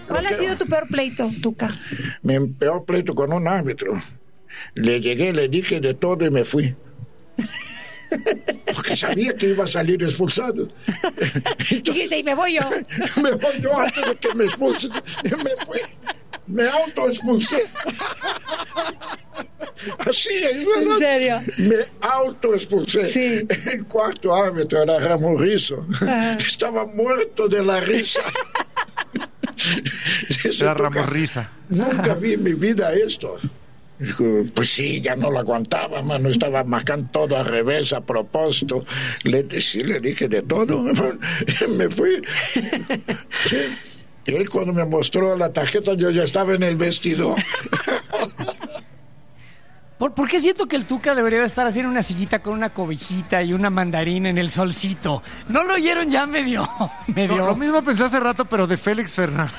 ¿Cuál ha sido tu peor pleito, Tuca? Mi peor pleito con un árbitro. Le llegué, le dije de todo y me fui. Porque sabía que iba a salir expulsado. Dijiste, y me voy yo. Me voy yo antes de que me expulsen. Me fui. Me autoexpulsé. Así es, ¿verdad? ¿En serio? Me autoexpulsé. Sí. El cuarto árbitro era Ramón Rizzo. Estaba muerto de la risa. Era Ramón Risa. Nunca vi en mi vida esto. Dijo, pues sí, ya no lo aguantaba, mano, estaba marcando todo al revés, a propósito. Le dije de todo, me fui. Sí. Y él cuando me mostró la tarjeta, yo ya estaba en el vestidor. ¿Por qué siento que el Tuca debería estar así en una sillita con una cobijita y una mandarina en el solcito? ¿No lo oyeron ya medio? No, lo mismo pensé hace rato, pero de Félix Fernández.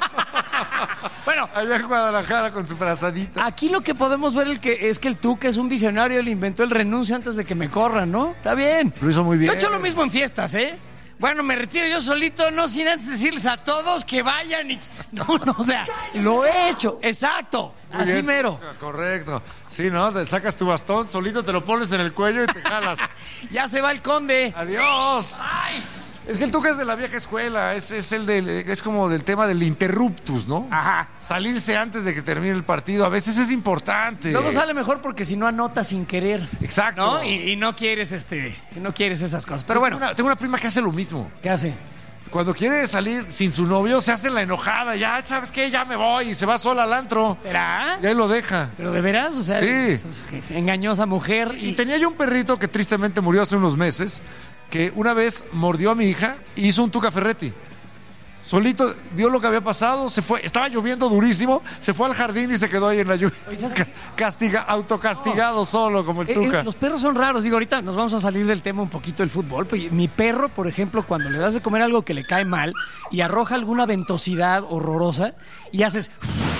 Bueno, allá en Guadalajara con su frazadita. Aquí lo que podemos ver es que el Tuca es un visionario, le inventó el renuncio antes de que me corran, ¿no? Está bien. Lo hizo muy bien. Yo he hecho lo mismo en fiestas, ¿eh? Bueno, me retiro yo solito, no sin antes decirles a todos que vayan y... No, o sea, lo he hecho, exacto, Muy así bien, mero. correcto. Sí, ¿no? Te sacas tu bastón, solito te lo pones en el cuello y te jalas. Ya se va el conde. ¡Adiós! ¡Ay! Es que el Tuca es de la vieja escuela, es como del tema del interruptus, ¿no? Ajá. Salirse antes de que termine el partido, a veces es importante. Luego sale mejor porque si no anota sin querer. Exacto. ¿No? Y no quieres no quieres esas cosas. Pero bueno, Tengo una prima que hace lo mismo. ¿qué hace? Cuando quiere salir sin su novio, se hace la enojada. Ya, ¿sabes qué? Ya me voy. Y se va sola al antro. ¿Será? Y ahí lo deja. ¿Pero de veras? O sea, Sí. engañosa mujer. Y tenía yo un perrito que tristemente murió hace unos meses, que una vez mordió a mi hija y hizo un Tuca Ferretti. Solito vio lo que había pasado, se fue, estaba lloviendo durísimo, se fue al jardín y se quedó ahí en la lluvia. Autocastigado solo como el Tuca. Los perros son raros. Digo, ahorita nos vamos a salir del tema un poquito del fútbol. Pues, mi perro, por ejemplo, cuando le das de comer algo que le cae mal y arroja alguna ventosidad horrorosa y haces...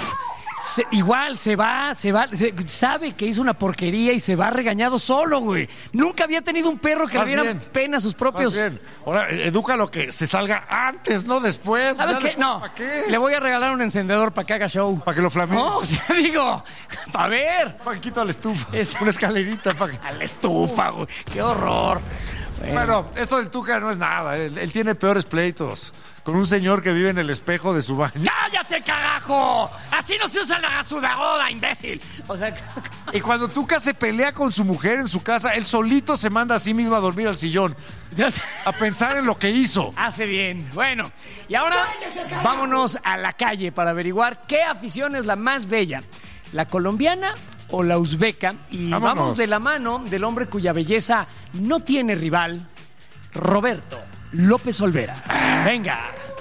igual se va, sabe que hizo una porquería y se va regañado solo, güey. Nunca había tenido un perro que le diera pena a sus propios. Bien. Ahora, edúcalo que se salga antes, no después. ¿Sabes qué? No, ¿para qué? le voy a regalar un encendedor para que haga show. Para que lo flamee. No, o sea, digo, para ver. Paquito a la estufa. Es... Una escalerita. A la estufa, güey. Qué horror. Bueno, esto del Tuca no es nada. Él tiene peores pleitos. Con un señor que vive en el espejo de su baño. ¡Cállate, cagajo! Así no se usa la gasudagoda, imbécil. O sea... Y cuando Tuca se pelea con su mujer en su casa, él solito se manda a sí mismo a dormir al sillón. A pensar en lo que hizo. Hace bien. Bueno, y ahora vámonos a la calle para averiguar qué afición es la más bella. ¿La colombiana o la uzbeca? Y vamos de la mano del hombre cuya belleza no tiene rival, Roberto López Olvera. Venga.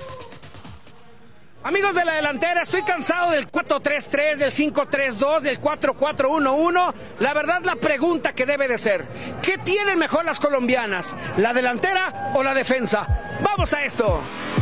Amigos de la delantera, estoy cansado del 4-3-3, del 5-3-2, del 4-4-1-1. La verdad, la pregunta que debe de ser: ¿qué tienen mejor las colombianas? ¿La delantera o la defensa? ¡Vamos a esto!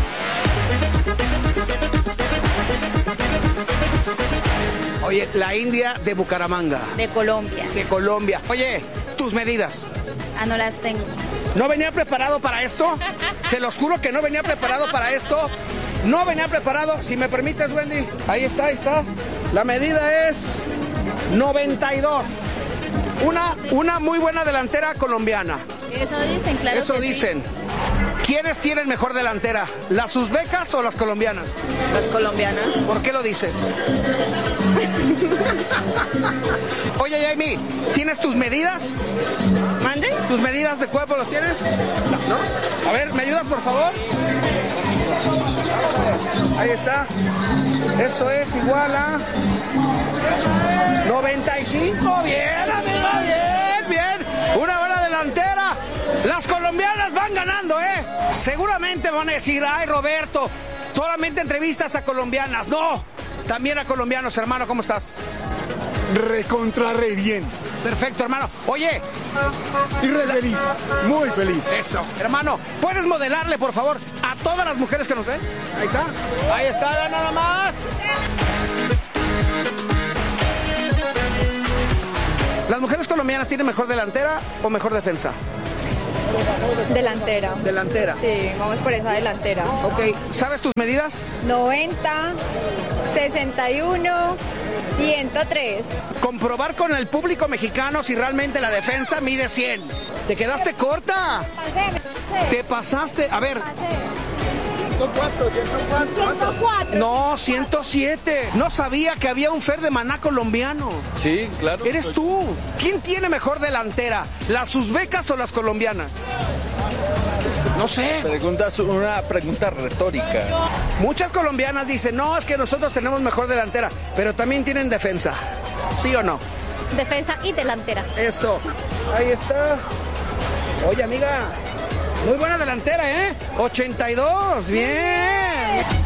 Oye, la India de Bucaramanga. De Colombia. De Colombia. Oye, tus medidas. Ah, no las tengo. ¿No venía preparado para esto? Se los juro que no venía preparado para esto. No venía preparado. Si me permites, Wendy. Ahí está. La medida es 92. Una muy buena delantera colombiana. Eso dicen, claro. Eso que dicen. Sí. ¿Quiénes tienen mejor delantera? ¿Las uzbecas o las colombianas? Las colombianas. ¿Por qué lo dices? Oye, Jamie, ¿tienes tus medidas? ¿Mande? ¿Tus medidas de cuerpo los tienes? No. A ver, ¿me ayudas, por favor? Ahí está. Esto es igual a 95. Bien, amigo, bien. Una buena delantera. Las colombianas van ganando, ¿eh? Seguramente van a decir: ay, Roberto, solamente entrevistas a colombianas. No, también a colombianos, hermano. ¿Cómo estás? Re bien. Perfecto, hermano. Oye. Y re feliz, muy feliz. Eso. Hermano, ¿puedes modelarle, por favor, a todas las mujeres que nos ven? Ahí está, nada más. ¿Las mujeres colombianas tienen mejor delantera o mejor defensa? Delantera. Delantera. Sí, vamos por esa delantera. Ok, ¿sabes tus medidas? 90, 61, 103. Comprobar con el público mexicano si realmente la defensa mide 100. ¿Te quedaste corta? Te pasaste. A ver. 104. No, 107. No sabía que había un Fer de Maná colombiano. Sí, claro. Eres tú. ¿Quién tiene mejor delantera? ¿Las uzbecas o las colombianas? No sé. Una pregunta retórica. Muchas colombianas dicen, no, es que nosotros tenemos mejor delantera, pero también tienen defensa. ¿Sí o no? Defensa y delantera. Eso. Ahí está. Oye, amiga, muy buena delantera, ¿eh? 82. Bien.